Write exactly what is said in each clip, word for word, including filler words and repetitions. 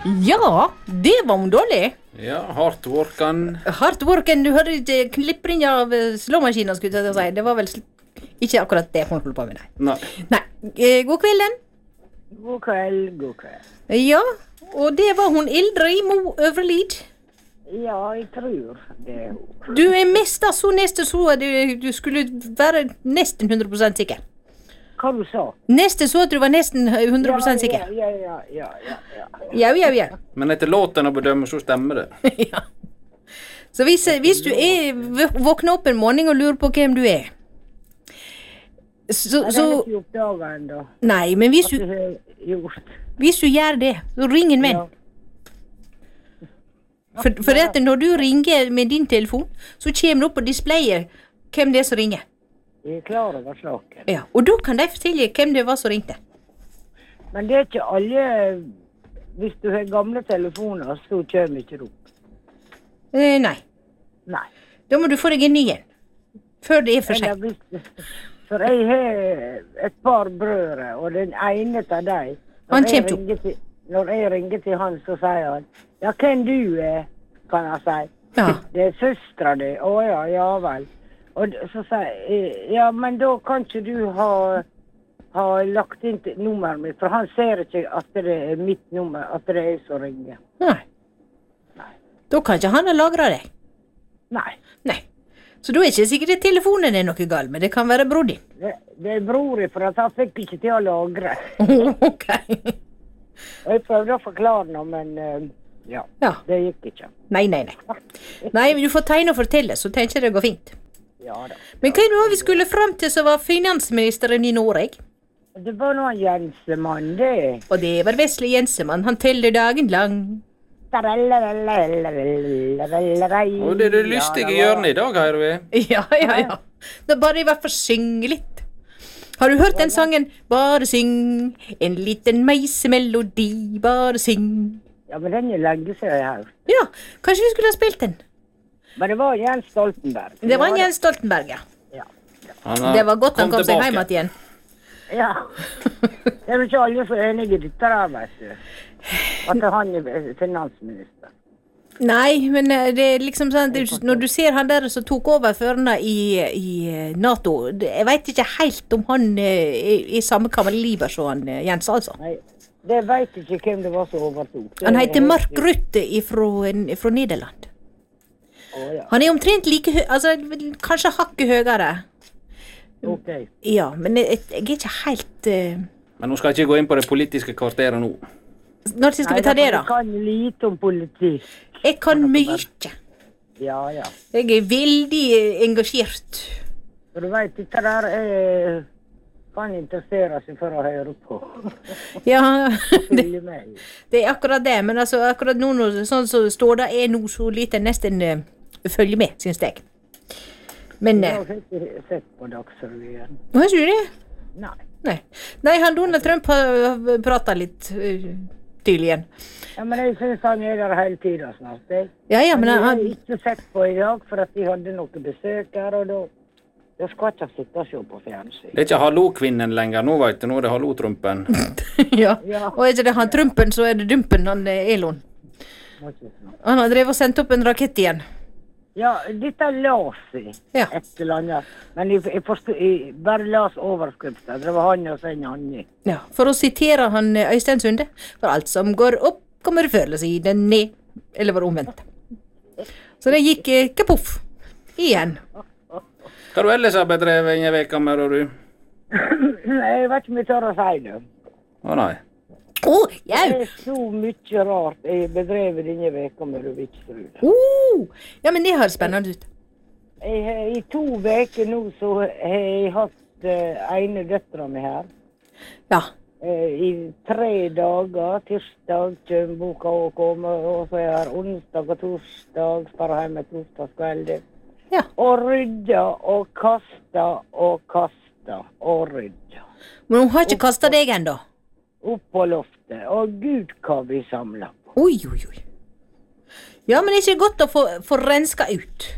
Ja, det var hun dårlig. Ja, hardt workan. Hardt worken, du hørte ikke klippring av slåmaskinen, skulle jeg si. Det var vel sl- ikke akkurat det hun holdt på med, nei. Nei. Nei, eh, god kvelden. God kveld, god kveld. Ja, og det var hun Ildrid Mo Øvrelid. Ja, jeg tror det er hun. Du er mest så neste så at du, du skulle være nesten hundre prosent sikker. Hva du sa? Neste så at du var nesten hundre prosent sikker. Ja, ja, ja, ja, ja, ja. Ja, ja, ja. Men etter låten å bedømme, så stemmer det. Ja. Så hvis, hvis du er våkner opp en morgen og lurer på hvem du er, så, Jeg så har ikke oppdaget ennå. Nei, men hvis Hva du, du har gjort. hvis du gjør det, så ring en venn. Ja. For, for at når du ringer med din telefon, så kommer det opp på displayet hvem det er som ringer. Jeg er klar over saken. Ja, og da kan de fortelle hvem det var som ringte. Men det er ikke alle. Hvis du har gamle telefoner, så kommer ikke det opp. Eh, nei, Nei. da må du få deg en ny en. Før det er for Eller sent. hvis, for jeg har et par brødre, og den ene av dem, Han når jeg kommer ringer til, når jeg ringer til han, så sier han, ja, hvem du er, kan jeg si. Ja. Det er søstra di. Å ja, ja vel. Og d- så sier jeg, ja, men da kan ikke du ha, ha lagt inn til nummeret mitt, for han ser ikke at det er mitt nummer, at det er jeg som ringer. Nei. Nei. Da kan ikke han ha lagret deg. Nei. Nei. Så da er ikke sikkert at telefonen er noe galt, men det kan være bror din. Det, det er bror i, for at han fikk ikke til å lagre. Ok. Og jeg prøvde å forklare noe, men eh, ja, Ja. det gikk ikke. Nei, nei, nei. Nei, men du får tegne og fortelle, så tenker jeg det går fint. Ja da. Men hva er det nå vi skulle frem til som var finansministeren i Norge? Det var noen Jensemann, det. Og det var Vesle Jensemann, han teller dagen lang. Og det er det lystige hjørnet i dag, hører vi. Ja, ja, ja. Da bare i hvert fall synge litt. Har du hørt den sangen? Bare syng, en liten meisemelodi, bare syng. Ja, men den er lenge siden jeg har hørt. Ja, kanskje vi skulle ha spilt den? Men det var Jens Stoltenberg. Det var Jens Stoltenberg, ja. Ja. Han har Det var godt han kom seg tilbake. hjem igjen. Ja. Det er jo ikke alle så enige i dette der, vet du. At han er finansminister. Nei, men eh, det er liksom sånn, det, er- når du ser han der som tok over førerne i, i eh, NATO, det- jeg vet ikke helt om han eh, er i samme kaliber som han eh, Jens, altså. Nei, det vet ikke hvem det var som overtok. Det Han er heter helt- Mark Rutte ifra, ifra Nederland. Å, ja. Han er omtrent like høy, altså kanskje hakket høyere. Ok. Ja, men jeg, jeg er ikke helt eh, Men nå skal jeg ikke gå inn på det politiske kvarteret nå. Når skal vi ta det, da? Jeg kan lite om politikk. Jeg kan mye. Ja, ja. Jeg er veldig eh, engasjert. For du vet, dette der er, kan interessere seg for å høre på. Ja, det, Følge med. det er akkurat det. Men altså, akkurat nå, når- sånn som står det er nå, så lite nesten uh, følge med, syns jeg. Men Jeg uh, har ikke sett på Dagsrevyen. hva sier du? Nei. Nei. Nei, han Donald Trump har prata litt uh, tydelig igjen. Ja, men jeg synes han er der hele tiden snart. Jeg. Ja, ja, men jeg har han ikke sett på i dag, for at de hadde noen besøk her, og da, da skal jeg ikke sitte og se på fjernsyn. Det er ikke hallo-kvinnen lenger, nå vet du, nå er det hallo-trumpen. Ja. Ja. Og er ikke det han Trumpen, så er det Dumpen, han eh, Elon. Må ikke snakke. Han har drevet og sendt opp en rakett igjen. Ja, dette las jeg Ja. et eller annet. Men jeg, jeg, forstod, jeg bare las overskriften. Det var han og så en annen. Ja, for å sitere han eh, Øystein Sunde, for alt som går opp, kommer før eller siden ned. Eller var det omvendt. Så det gikk eh, kapoff. Igjen. Hva du ellers har bedrevet denne veka med, da, du? Jeg vet ikke om jeg tør å si det. Å nei. Å, oh, Det jau! er så mye rart jeg bedrevet denne veka med, du vil ikke tro det. Oh, ja, men det høres spennende ut. Jeg, har- I to veker nå så har jeg hatt uh, ene døtra mi her. Ja. Eh, I tre dager. Tirsdag kommer boka å komme, og så er jeg her onsdag og torsdag. Sparer hjemme torsdagskvelden. Ja. Og rydda og kasta og kasta og rydda. Men hun har ikke kastet deg ennå. Opp på loftet. Og gud hva vi samla på. Oi, oi, oi. Ja, men det er ikke godt å få, få renska ut.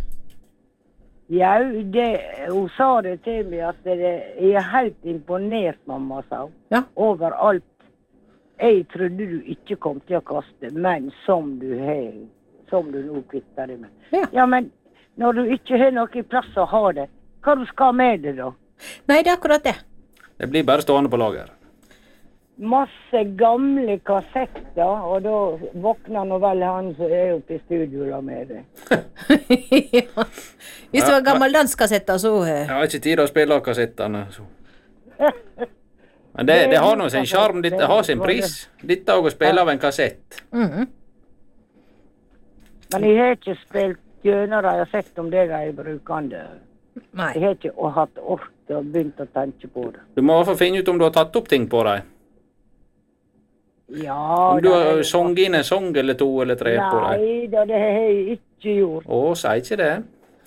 Ja, det, hun sa det til meg at det, jeg er helt imponert, mamma sa hun. Ja. Over alt jeg trodde du ikke kom til å kaste, men som du har, som du nå kvitter deg med. Ja. Ja, men når du ikke har noe plass å ha det, hva du skal med det da? Nei, det er akkurat det. Det blir bare stående på lager. Masse gamle kassetter, og da våkner nå vel han som er oppe i studio da med det. Ja. Hvis det var gammeldanskassetter, så... eh, Jeg har ikke tid å spille av kassettene. Så. Men det, det har nå sin charm, det har sin pris. Litt av å spille av en kassett. mhm. Men jeg har ikke spilt gjennom det, jeg har sett om det er brukende. Nei. Jeg har ikke og hatt ork og begynt å tenke på det. Du må i hvert fall finne ut om du har tatt opp ting på deg. Ja, Om du det har er- sunget inn en sang eller to eller tre på deg. Nei, da, det har jeg ikke gjort. Å, sier ikke det.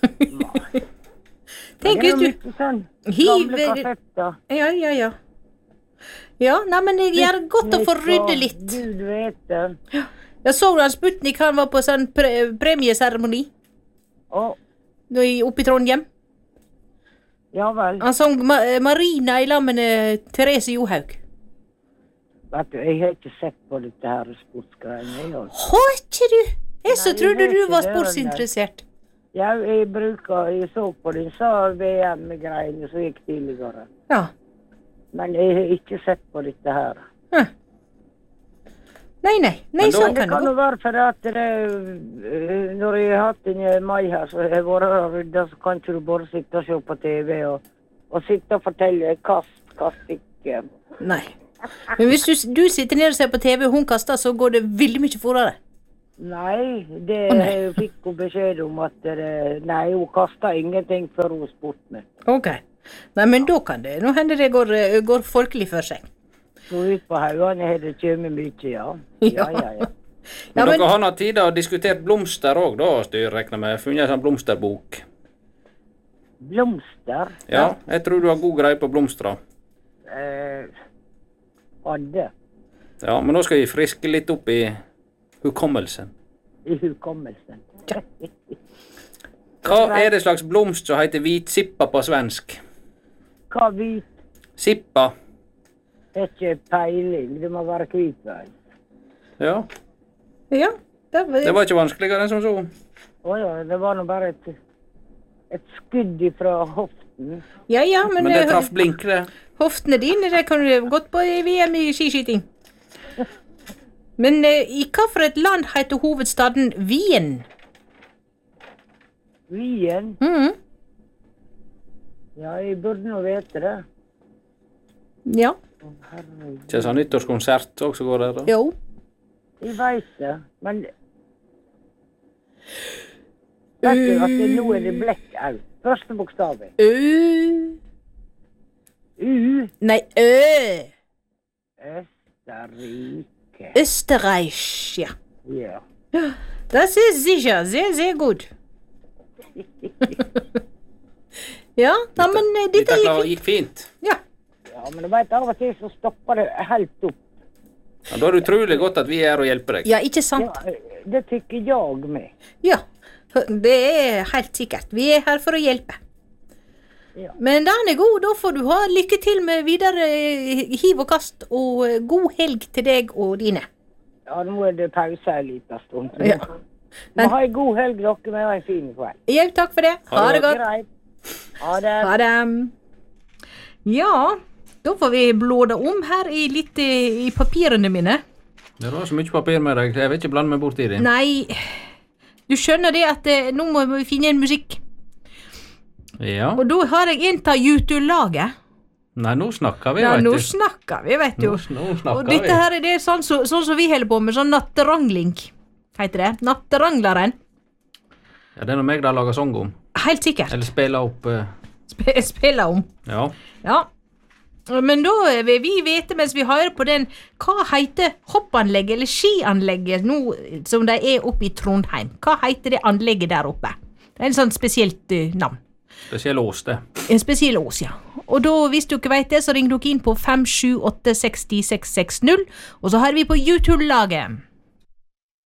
Tenk det er hvis du... mye sånn Hiv- gamle kassetter. Ja, ja, ja. Ja, nei, men det gjør godt å få rydde litt. Gud vet det. Jeg så han Sputnik, han var på sånn pre premieseremoni Å, nå i- oppe i Trondheim. ja vel. Han sang Ma Marina i lag med eh, Therese Johaug. Vet du, jeg har ikke sett på dette her sportsgreiene. jeg, altså. Har ikke du? Jeg så Nei, jeg trodde vet du ikke var det, sportsinteressert. Ja, jeg bruker, jeg så på disse V M-greiene som gikk tidligere. Ja. Men jeg har ikke sett på dette her. Hm. Nei, nei. Nei, Men da- sånn Det kan det kan gå. jo være for at det, øh, når jeg har hatt en i mai her, så har jeg vært her og ryddet, så kan ikke du bare sitte og se på T V og, og sitte og fortelle kast, kast ikke. Nei. Men hvis du, du sitter nede og ser på T V, og hun kaster, så går det veldig mye fortere. Nei, det Å, nei. jeg fikk hun beskjed om at det, nei, hun kastet ingenting før hun spurte meg. Ok. Nei, men da kan det. Nå hender det går, eh, går folkelig for seg. Så ut på haugene har det kommet mye, ja. Ja, ja, ja. Ja, Men men, dere har hatt tid og diskutert blomster òg, da, styr, regner med. Funnet en sånn blomsterbok. Blomster? Ja, jeg tror du har god greie på blomster. Eh, hadde Ja, men nå skal vi friske litt opp i hukommelsen. i hukommelsen. Hva er det slags blomst som heter hvitsippa på svensk? Hva hvit Sippa. er ikke peiling, det må være hvit vel. Ja, ja, det var, det var ikke vanskeligere enn som så. Å ja, det var nå bare et, et skudd ifra hoften. ja, ja, men, Men det eh, traff blink, det. hoftene dine, det kan du godt på i V M i skiskyting. Men eh, i hva for et land heter hovedstaden Wien? Wien? Mhm. Ja, jeg burde nå vite det. Ja, Å, herregud. Ikke sånn nyttårskonsert også går der, da. jo. Jeg vet det, men vet du at det, nå er det blekk au. Første bokstavet. Ø... U. Nei, Ø. Østerrike. Österreich, ja. Ja. Das ist sicher, sehr, sehr gut. Ja, ja, men eh, dette Dette klar- gikk gikk fint. Ja, Ja, men du vet, av og til så stopper det helt opp. Ja, da er det utrolig godt at vi er her og hjelper deg. ja, ikke sant? Ja, det tykker jeg med. Ja, det er helt sikkert. Vi er her for å hjelpe. Ja. Men den er god, da får du ha lykke til med videre eh, hiv og kast, og eh, god helg til deg og dine. Ja, nå er det pause en liten stund. Ja. Må ha en god helg, dere, med en fin kveld. Ja, takk for det. Ha det godt. Greit. Ha det. Ha det. Ja, da får vi blåda om her i litt eh, i papirene mine. Det var så mye papir med deg, jeg vil ikke blande meg bort i det. Nei, du skjønner det at eh, nå må vi finne en musikk. Ja. Og da har jeg en av YouTube-laget. Nei, nå snakker vi, Ja, vet nå du. snakker vi, vet du. Nå, nå Og snakker dette vi. her er det sånn som så, sånn som vi holder på med, sånn natterangling, heter det. Natterangleren. Ja, det er noe meg der lager sang om. Helt sikkert. Eller spiller opp, eh, Sp spiller om. ja. Ja. Men da vil vi vite mens vi hører på den, hva heter hoppanlegget eller skianlegget nå som de er oppe i Trondheim? Hva heter det anlegget der oppe? Det er en sånn spesielt uh, navn. Spesiell ås, det. En spesiell ås, ja. Og da, hvis dere vet det, så ring dere inn på fem sju åtte seks null seks seks null, og så har vi på YouTube-laget.